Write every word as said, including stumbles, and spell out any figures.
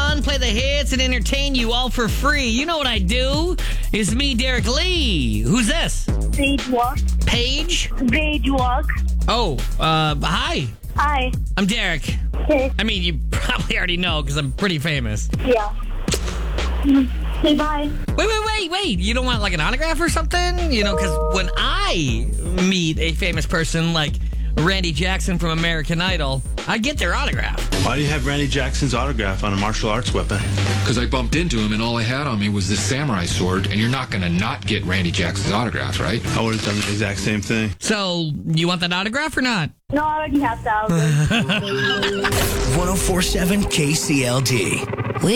fun, play the hits, and entertain you all for free. You know what I do. It's me, Derek Lee. Who's this? Paige Walk. Paige? Paige Walk. Oh, uh, hi. Hi. I'm Derek. Okay. I mean, you probably already know because I'm pretty famous. Yeah. Say bye. Wait, wait, wait, wait. You don't want like an autograph or something? You know, because when I meet a famous person like Randy Jackson from American Idol, I get their autograph. Why do you have Randy Jackson's autograph on a martial arts weapon? Because I bumped into him and all I had on me was this samurai sword, and you're not going to not get Randy Jackson's autograph, right? I would have done the exact same thing. So, you want that autograph or not? No, I already have that. one oh four point seven K C L D.